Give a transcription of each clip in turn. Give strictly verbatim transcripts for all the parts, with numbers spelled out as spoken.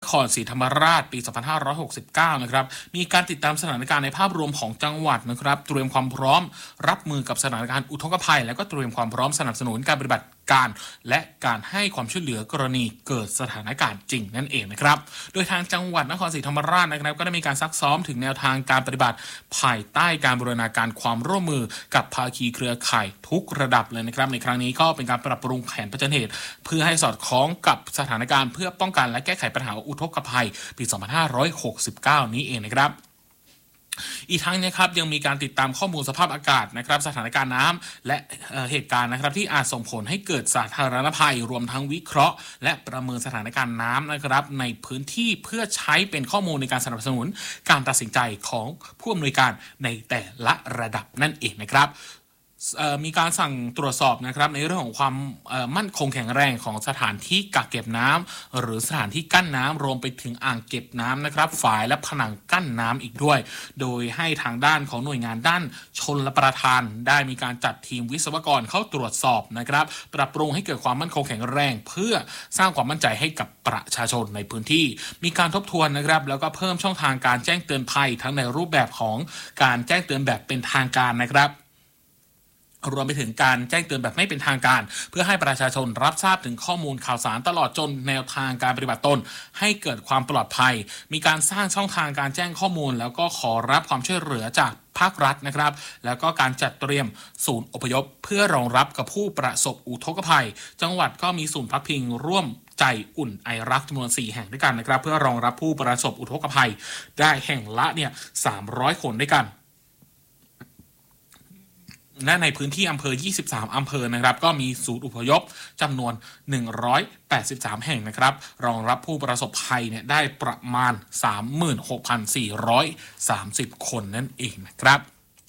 ครศรีธรรมราชปี สองพันห้าร้อยหกสิบเก้า นะครับมีการติดตามสถานการณ์ในภาพรวมของจังหวัดนะครับเตรียมความพร้อมรับมือกับสถานการณ์อุทกภัยและก็เตรียมความพร้อมสนับสนุนการปฏิบัติการและการให้ความช่วยเหลือกรณีเกิดสถานการณ์จริงนั่นเองนะครับโดยทางจังหวัดนครศรีธรรมราชนะครับก็ได้มีการซักซ้อมถึงแนวทางการปฏิบัติภายใต้การบูรณาการความร่วมมือกับภาคีเครือข่ายทุกระดับเลยนะครับในครั้งนี้ก็เป็นการปรับปรุงแผนเผชิญเหตุเพื่อให้สอดคล้องกับสถานการณ์เพื่อป้องกันและแก้ไขปัญหาอุทกภัยปี สองพันห้าร้อยหกสิบเก้า นี้เองนะครับอีกทั้งนะครับยังมีการติดตามข้อมูลสภาพอากาศนะครับสถานการณ์น้ำและเหตุการณ์นะครับที่อาจส่งผลให้เกิดสาธารณภัยรวมทั้งวิเคราะห์และประเมินสถานการณ์น้ำนะครับในพื้นที่เพื่อใช้เป็นข้อมูลในการสนับสนุนการตัดสินใจของผู้อำนวยการในแต่ละระดับนั่นเองนะครับมีการสั่งตรวจสอบนะครับในเรื่องของความมั่นคงแข็งแรงของสถานที่กักเก็บน้ำหรือสถานที่กั้นน้ำรวมไปถึงอ่างเก็บน้ำนะครับฝายและผนังกั้นน้ำอีกด้วยโดยให้ทางด้านของหน่วยงานด้านชลประทานได้มีการจัดทีมวิศวกรเข้าตรวจสอบนะครับปรับปรุงให้เกิดความมั่นคงแข็งแรงเพื่อสร้างความมั่นใจให้กับประชาชนในพื้นที่มีการทบทวนนะครับแล้วก็เพิ่มช่องทางการแจ้งเตือนภัยทั้งในรูปแบบของการแจ้งเตือนแบบเป็นทางการนะครับรวมไปถึงการแจ้งเตือนแบบไม่เป็นทางการเพื่อให้ประชาชนรับทราบถึงข้อมูลข่าวสารตลอดจนแนวทางการปฏิบัติตนให้เกิดความปลอดภัยมีการสร้างช่องทางการแจ้งข้อมูลแล้วก็ขอรับความช่วยเหลือจากภาครัฐนะครับแล้วก็การจัดเตรียมศูนย์อพยพเพื่อรองรับกับผู้ประสบอุทกภัยจังหวัดก็มีศูนย์พักพิงร่วมใจอุ่นไอรักจำนวนสี่แห่งด้วยกันนะครับเพื่อรองรับผู้ประสบอุทกภัยได้แห่งละเนี่ยสามร้อยคนด้วยกันและในพื้นที่อำเภอยี่สิบสามอำเภอนะครับก็มีศูนย์อพยพจำนวนหนึ่งร้อยแปดสิบสามแห่งนะครับรองรับผู้ประสบภัยเนี่ยได้ประมาณ สามหมื่นหกพันสี่ร้อยสามสิบ คนนั่นเองนะครับ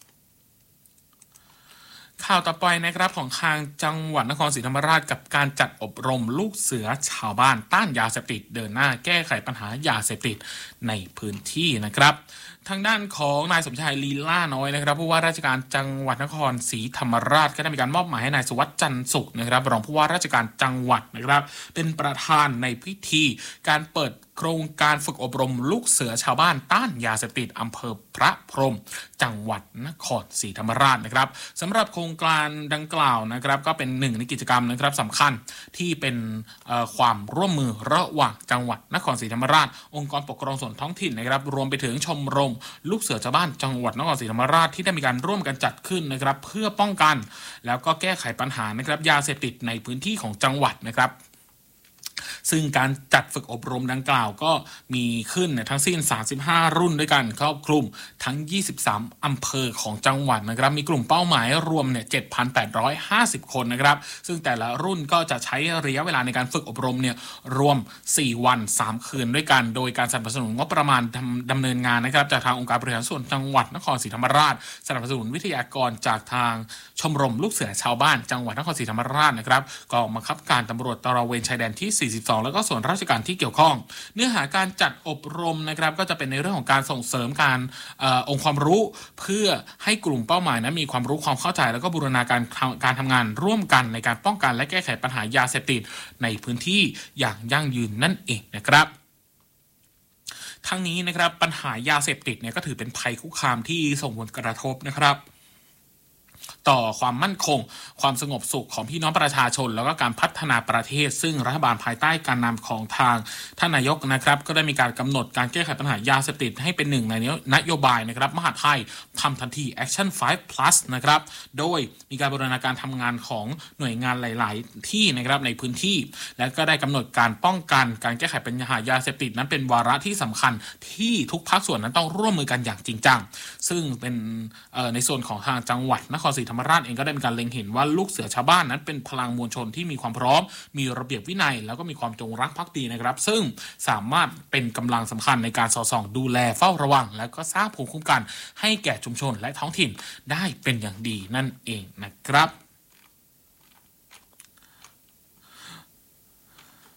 ข่าวต่อไปนะครับของทางจังหวัดนครศรีธรรมราชกับการจัดอบรมลูกเสือชาวบ้านต้านยาเสพติดเดินหน้าแก้ไขปัญหายาเสพติดในพื้นที่นะครับทางด้านของนายสมชายลีล่าน้อยนะครับผู้ว่าราชการจังหวัดนครศรีธรรมราชก็ได้มีการมอบหมายให้นายสุวัสดิ์จันทร์สุขนะครับรองผู้ว่าราชการจังหวัดนะครับเป็นประธานในพิธีการเปิดโครงการฝึกอบรมลูกเสือชาวบ้านต้านยาเสพติดอำเภอพระพรหมจังหวัดนครศรีธรรมราชนะครับสำหรับโครงการดังกล่าวนะครับก็เป็นหนึ่งในกิจกรรมนะครับสำคัญที่เป็นความร่วมมือระหว่างจังหวัดนครศรีธรรมราชองค์กรปกครองส่วนท้องถิ่นนะครับรวมไปถึงชมรมลูกเสือชาวบ้านจังหวัดนครศรีธรรมราชที่ได้มีการร่วมกันจัดขึ้นนะครับเพื่อป้องกันแล้วก็แก้ไขปัญหานะครับยาเสพติดในพื้นที่ของจังหวัดนะครับซึ่งการจัดฝึกอบรมดังกล่าวก็มีขึ้นในทั้งสิ้นสามสิบห้ารุ่นด้วยกันครอบคลุมทั้งยี่สิบสามอำเภอของจังหวัดนะครับมีกลุ่มเป้าหมายรวมเนี่ย เจ็ดพันแปดร้อยห้าสิบ คนนะครับซึ่งแต่ละรุ่นก็จะใช้ระยะเวลาในการฝึกอบรมเนี่ยรวมสี่วันสามคืนด้วยกันโดยการสนับสนุนงบประมาณดำเนินงานนะครับจากทางองค์การบริหารส่วนจังหวัดนครศรีธรรมราชสนับสนุนวิทยากรจากทางชมรมลูกเสือชาวบ้านจังหวัดนครศรีธรรมราชนะครับกองบังคับการตำรวจตระเวนชายแดนที่สี่สิบสองแล้วก็ส่วนราชการที่เกี่ยวข้องเนื้อหาการจัดอบรมนะครับก็จะเป็นในเรื่องของการส่งเสริมการอองค์ความรู้เพื่อให้กลุ่มเป้าหมายนั้นมีความรู้ความเข้าใจแล้วก็บูรณาการการทำงานร่วมกันในการป้องกันและแก้ไขปัญหายาเสพติดในพื้นที่อย่างยั่งยืนนั่นเองนะครับทั้งนี้นะครับปัญหายาเสพติดเนี่ยก็ถือเป็นภัยคุกคามที่ส่งผลกระทบนะครับต่อความมั่นคงความสงบสุขของพี่น้องประชาชนแล้วก็การพัฒนาประเทศซึ่งรัฐบาลภายใต้การนำของทางท่านนายกนะครับก็ได้มีการกำหนดการแก้ไขปัญหายาเสพติดให้เป็นหนึ่งในนโยบายนะครับมหาดไทยทำทันที Action ไฟว์ plus นะครับโดยมีการบูรณาการทำงานของหน่วยงานหลายๆที่นะครับในพื้นที่และก็ได้กำหนดการป้องกันการแก้ไขปัญหายาเสพติดนั้นเป็นวาระที่สำคัญที่ทุกภาคส่วนนั้นต้องร่วมมือกันอย่างจริงจังซึ่งเป็นในส่วนของทางจังหวัดนครศรีธรรมราชเองก็ได้มีการเล็งเห็นว่าลูกเสือชาวบ้านนั้นเป็นพลังมวลชนที่มีความพร้อมมีระเบียบวินัยแล้วก็มีความจงรักภักดีนะครับซึ่งสามารถเป็นกำลังสำคัญในการสอดส่องดูแลเฝ้าระวังและก็สร้างภูมิคุ้มกันให้แก่ชุมชนและท้องถิ่นได้เป็นอย่างดีนั่นเองนะครับ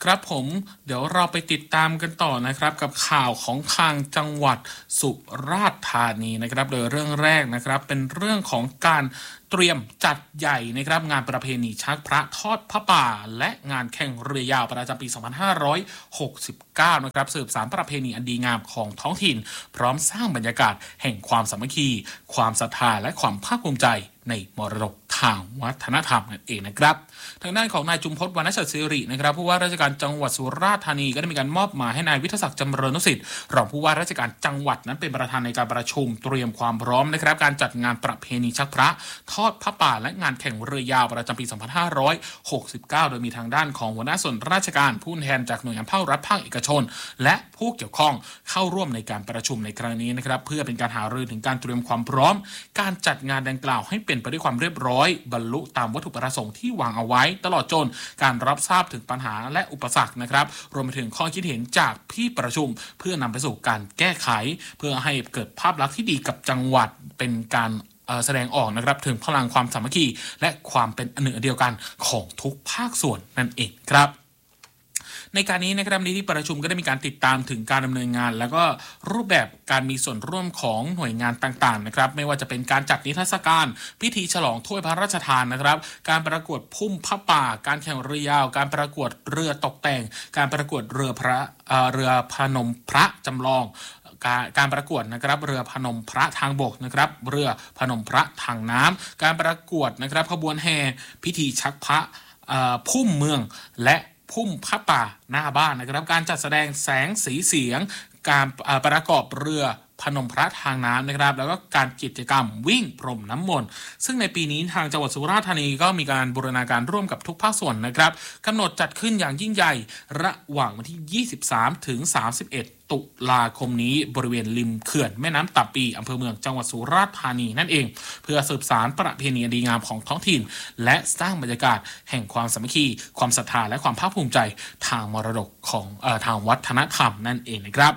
ครับผมเดี๋ยวเราไปติดตามกันต่อนะครับกับข่าวของทางจังหวัดสุราษฎร์ธานีนะครับโดยเรื่องแรกนะครับเป็นเรื่องของการเตรียมจัดใหญ่นะครับงานประเพณีชักพระทอดพระป่าและงานแข่งเรือยาวประจำปี สองพันห้าร้อยหกสิบเก้า นะครับสืบสานประเพณีอันดีงามของท้องถิ่นพร้อมสร้างบรรยากาศแห่งความสามัคคีความศรัทธาและความภาคภูมิใจในมรดกทางวัฒนธรรมนั่นเองนะครับทางด้านของนายจุมพจน์วรรณชัดศิรินะครับผู้ว่าราชการจังหวัดสุราษฎร์ธานีก็ได้มีการมอบหมายให้นายวิทยศักดิ์จำเริญนุสิทธิ์รองผู้ว่าราชการจังหวัดนั้นเป็นประธานในการประชุมเตรียมความพร้อมนะครับการจัดงานประเพณีชักพระทอดพระป่าและงานแข่งเรือยาวประจำปี สองพันห้าร้อยหกสิบเก้า โดยมีทางด้านของหัวหน้าส่วนราชการผู้แทนจากหน่วยงานภาครัฐภาคเอกชนและผู้เกี่ยวข้องเข้าร่วมในการประชุมในครั้งนี้นะครับเพื่อเป็นการหารือถึงการเตรียมความพร้อมการจัดงานดังกล่าวให้เป็นไปด้วยความเรียบร้อยบรรลุตามวัตถุประสงค์ที่วางเอาไว้ตลอดจนการรับทราบถึงปัญหาและอุปสรรคนะครับรวมไปถึงข้อคิดเห็นจากที่ประชุมเพื่อนำไปสู่การแก้ไขเพื่อให้เกิดภาพลักษณ์ที่ดีกับจังหวัดเป็นการแสดงออกนะครับถึงพลังความสามัคคีและความเป็นอันหนึ่งอันเดียวกันของทุกภาคส่วนนั่นเองครับในการนี้นะครับในที่ประชุมก็ได้มีการติดตามถึงการดำเนินงานแล้วก็รูปแบบการมีส่วนร่วมของหน่วยงานต่างๆนะครับไม่ว่าจะเป็นการจัดนิทรรศการพิธีฉลองถ้วยพระราชทานนะครับการประกวดพุ่มพระป่าการแข่งเรือยาวการประกวดเรือตกแต่งการประกวดเรือพระเรือพนมพระจำลองการประกวดนะครับเรือพนมพระทางบกนะครับเรือพนมพระทางน้ำการประกวดนะครับขบวนแห่พิธีชักพระพุ่มเมืองและพุ่มพระป่าหน้าบ้านนะครับการจัดแสดงแสงสีเสียงการประกอบเรือพนมพระทางน้ำนะครับแล้วก็การกิจกรรมวิ่งพรมน้ำมนต์ซึ่งในปีนี้ทางจังหวัดสุราษฎร์ธานีก็มีการบูรณาการร่วมกับทุกภาคส่วนนะครับกำหนดจัดขึ้นอย่างยิ่งใหญ่ระหว่างวันที่ยี่สิบสามถึงสามสิบเอ็ดตุลาคมนี้บริเวณริมเขื่อนแม่น้ำตับปีอำเภอเมืองจังหวัดสุราษฎร์ธานีนั่นเองเพื่อสืบสานประเพณีดีงามของท้องถิ่นและสร้างบรรยากาศแห่งความสามัคคีความศรัทธาและความภาคภูมิใจทางมรดกของเอ่อทางวัฒนธรรมนั่นเองนะครับ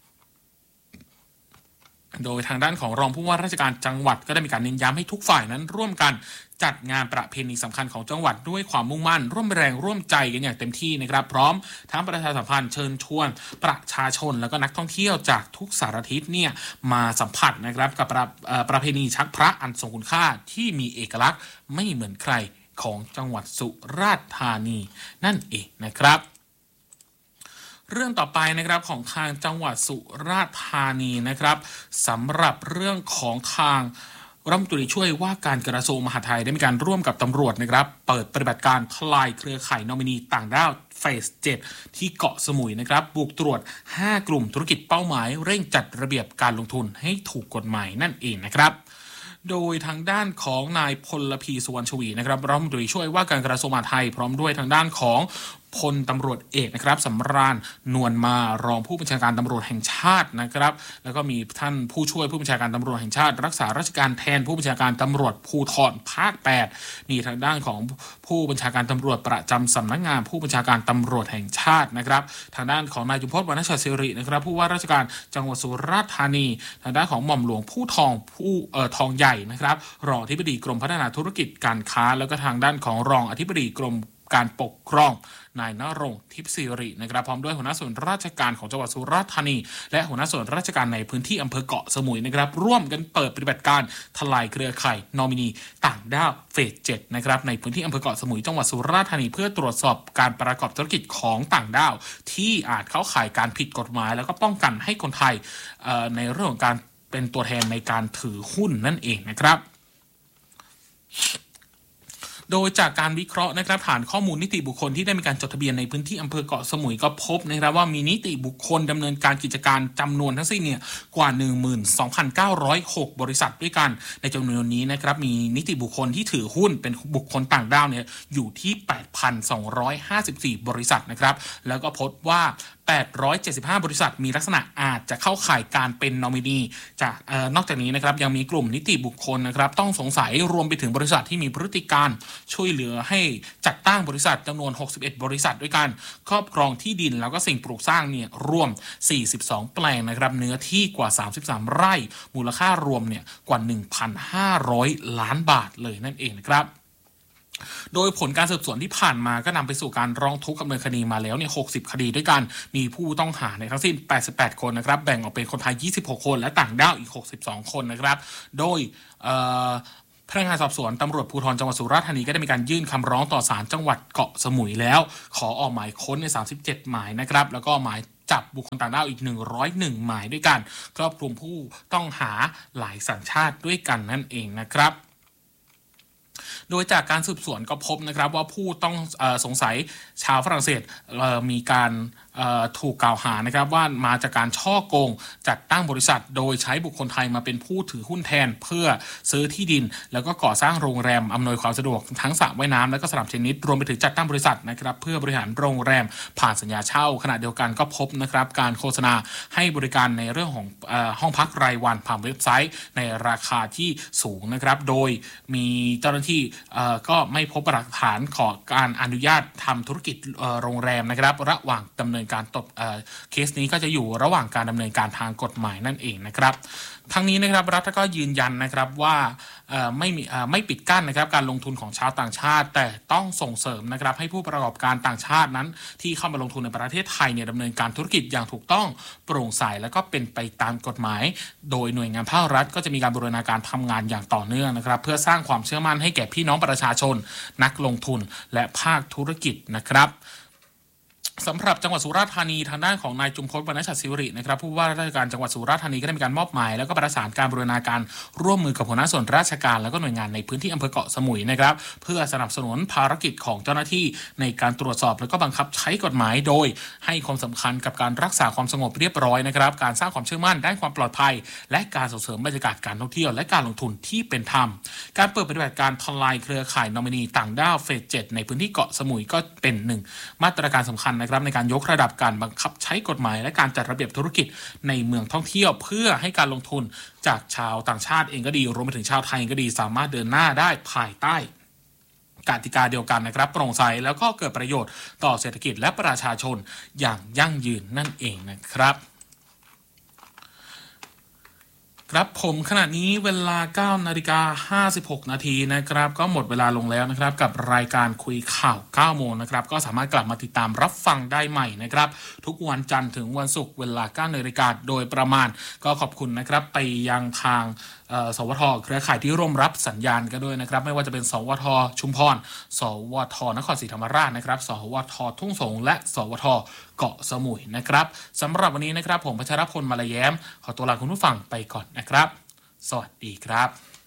โดยทางด้านของรองผู้ว่าราชการจังหวัดก็ได้มีการเน้นย้ำให้ทุกฝ่ายนั้นร่วมกันจัดงานประเพณีสำคัญของจังหวัดด้วยความมุ่งมั่นร่วมแรงร่วมใจกันอย่างเต็มที่นะครับพร้อมทั้งประชาสัมพันธ์เชิญชวนประชาชนแล้วก็นักท่องเที่ยวจากทุกสารทิศเนี่ยมาสัมผัสนะครับกับประ, ประเพณีชักพระอันทรงคุณค่าที่มีเอกลักษณ์ไม่เหมือนใครของจังหวัดสุราษฎร์ธานีนั่นเองนะครับเรื่องต่อไปนะครับของทางจังหวัดสุราษฎร์ธานีนะครับสำหรับเรื่องของทางรัฐมนตรีช่วยว่าการกระทรวงมหาดไทยได้มีการร่วมกับตำรวจนะครับเปิดปฏิบัติการทลายเครือข่ายนอมินีต่างด้าวเฟสเจ็ดที่เกาะสมุยนะครับบุกตรวจห้ากลุ่มธุรกิจเป้าหมายเร่งจัดระเบียบการลงทุนให้ถูกกฎหมายนั่นเองนะครับโดยทางด้านของนายพลพีสุวรรณชวีนะครับรัฐมนตรีช่วยว่าการกระทรวงมหาดไทยพร้อมด้วยทางด้านของพลตำรวจเอกนะครับสำราญนวลมารองผู้บัญชาการตำรวจแห่งชาตินะครับแล้วก็มีท่านผู้ช่วยผู้บัญชาการตำรวจแห่งชาติรักษาราชการแทนผู้บัญชาการตำรวจภูธรภาคแปดมีทางด้านของผู้บัญชาการตำรวจประจำสำนักงานผู้บัญชาการตำรวจแห่งชาตินะครับทางด้านของนายจุมพจน์วรรณชัดศิรินะครับผู้ว่าราชการจังหวัดสุราษฎร์ธานีทางด้านของหม่อมหลวงผู้ทองผู้เอ่อทองใหญ่นะครับรองอธิบดีกรมพัฒนาธุรกิจการค้าแล้วก็ทางด้านของรองอธิบดีกรมการปกครองนายณรงค์ทิพย์ศิรินะครับพร้อมด้วยหัวหน้าส่วนราชการของจังหวัดสุราษฎร์ธานีและหัวหน้าส่วนราชการในพื้นที่อำเภอเกาะสมุยนะครับร่วมกันเปิดปฏิบัติการทลายเครือข่ายนอมินีต่างด้าวเฟสเจ็ดนะครับในพื้นที่อำเภอเกาะสมุยจังหวัดสุราษฎร์ธานีเพื่อตรวจสอบการประกอบธุรกิจของต่างด้าวที่อาจเข้าข่ายการผิดกฎหมายแล้วก็ป้องกันให้คนไทยในเรื่องของการเป็นตัวแทนในการถือหุ้นนั่นเองนะครับโดยจากการวิเคราะห์นะครับฐานข้อมูลนิติบุคคลที่ได้มีการจดทะเบียนในพื้นที่อำเภอเกาะสมุยก็พบนะครับว่ามีนิติบุคคลดำเนินการกิจการจำนวนทั้งสิ้นเนี่ยกว่า หนึ่งหมื่นสองพันเก้าร้อยหก บริษัทด้วยกันในจำนวนนี้นะครับมีนิติบุคคลที่ถือหุ้นเป็นบุคคลต่างด้าวเนี่ยอยู่ที่ แปดพันสองร้อยห้าสิบสี่ บริษัทนะครับแล้วก็พบว่าแปดร้อยเจ็ดสิบห้า บริษัทมีลักษณะอาจจะเข้าข่ายการเป็นนอมินีจากเอ่อนอกจากนี้นะครับยังมีกลุ่มนิติบุคคลนะครับต้องสงสัยรวมไปถึงบริษัทที่มีพฤติการช่วยเหลือให้จัดตั้งบริษัทจำนวนหกสิบเอ็ดบริษัทด้วยกันครอบครองที่ดินแล้วก็สิ่งปลูกสร้างเนี่ยรวมสี่สิบสองแปลงนะครับเนื้อที่กว่าสามสิบสามไร่มูลค่ารวมเนี่ยกว่า หนึ่งพันห้าร้อย ล้านบาทเลยนั่นเองนะครับโดยผลการสืบสวนที่ผ่านมาก็นำไปสู่การร้องทุกข์ดำเนินคดีมาแล้วเนี่ยหกสิบคดีด้วยกันมีผู้ต้องหาในทั้งสิ้นแปดสิบแปดคนนะครับแบ่งออกเป็นคนไทยยี่สิบหกคนและต่างด้าวอีกหกสิบสองคนนะครับโดยพนักงานสอบสวนตำรวจภูธรจังหวัดสุราษฎร์ธานีก็ได้มีการยื่นคำร้องต่อศาลจังหวัดเกาะสมุยแล้วขอออกหมายค้นในสามสิบเจ็ดหมายนะครับแล้วก็หมายจับบุคคลต่างด้าวอีกหนึ่งร้อยเอ็ดหมายด้วยกันครอบคลุมผู้ต้องหาหลายสัญชาติด้วยกันนั่นเองนะครับโดยจากการสืบสวนก็พบนะครับว่าผู้ต้องสงสัยชาวฝรั่งเศสมีการถูกกล่าวหานะครับว่ามาจากการช่อโกงจัดตั้งบริษัทโดยใช้บุคคลไทยมาเป็นผู้ถือหุ้นแทนเพื่อซื้อที่ดินแล้วก็ก่อสร้างโรงแรมอำนวยความสะดวกทั้งสระว่ายน้ำและก็สนามเทนนิสรวมไปถึงจัดตั้งบริษัทนะครับเพื่อบริหารโรงแรมผ่านสัญญาเช่าขณะเดียวกันก็พบนะครับการโฆษณาให้บริการในเรื่องของห้องพักรายวันผ่านเว็บไซต์ในราคาที่สูงนะครับโดยมีเจ้าหน้าที่ก็ไม่พบหลักฐานขอการอนุญาตทำธุรกิจโรงแรมนะครับระหว่างดำเนินการตบเคสนี้ก็จะอยู่ระหว่างการดำเนินการทางกฎหมายนั่นเองนะครับทั้งนี้นะครับรัฐก็ยืนยันนะครับว่าไม่มีไม่ปิดกั้นนะครับการลงทุนของชาวต่างชาติแต่ต้องส่งเสริมนะครับให้ผู้ประกอบการต่างชาตินั้นที่เข้ามาลงทุนในประเทศไทยเนี่ยดำเนินการธุรกิจอย่างถูกต้องโปร่งใสและก็เป็นไปตามกฎหมายโดยหน่วยงานภาครัฐก็จะมีการบูรณาการทำงานอย่างต่อเนื่องนะครับเพื่อสร้างความเชื่อมั่นให้แก่พี่น้องประชาชนนักลงทุนและภาคธุรกิจนะครับสำหรับจังหวัดสุราษฎร์ธานีทางด้านของนายจุมพล วรรณชัดศิรินะครับผู้ว่าราชการจังหวัดสุราษฎร์ธานีก็ได้มีการมอบหมายแล้วก็ประสานการบูรณาการร่วมมือกับหัวหน้าส่วนราชการแล้วก็หน่วยงานในพื้นที่อำเภอเกาะสมุยนะครับเพื่อสนับสนุนภารกิจของเจ้าหน้าที่ในการตรวจสอบแล้วก็บังคับใช้กฎหมายโดยให้ความสำคัญกับการรักษาความสงบเรียบร้อยนะครับการสร้างความเชื่อมั่นด้านความปลอดภัยและการส่งเสริมบรรยากาศการท่องเที่ยวและการลงทุนที่เป็นธรรมการเปิดปฏิบัติการทลายเครือข่ายนอมินีต่างด้าวเฟสเจ็ดในพื้นที่เกาะสมุยก็เป็นหนึ่งมาตรการสำคัญนะครับในการยกระดับการบังคับใช้กฎหมายและการจัดระเบียบธุรกิจในเมืองท่องเที่ยวเพื่อให้การลงทุนจากชาวต่างชาติเองก็ดีรวมไปถึงชาวไทยก็ดีสามารถเดินหน้าได้ภายใต้กติกาเดียวกันนะครับโปร่งใสแล้วก็เกิดประโยชน์ต่อเศรษฐกิจและประชาชนอย่างยั่งยืนนั่นเองนะครับครับผมขณะนี้เวลา เก้านาฬิกาห้าสิบหกนาทีนะครับก็หมดเวลาลงแล้วนะครับกับรายการคุยข่าวเก้าโมงนะครับก็สามารถกลับมาติดตามรับฟังได้ใหม่นะครับทุกวันจันทร์ถึงวันศุกร์เวลา เก้านาฬิกาโดยประมาณก็ขอบคุณนะครับไปยังทางสวทเครือข่ายที่ร่วมรับสัญญาณกันด้วยนะครับไม่ว่าจะเป็นสวทชุมพรสวทนครศรีธรรมราชนะครับสวททุ่งสงและสวทเกาะสมุยนะครับสำหรับวันนี้นะครับผมพัชรพล มาลาแย้มขอตัวลาคุณผู้ฟังไปก่อนนะครับสวัสดีครับ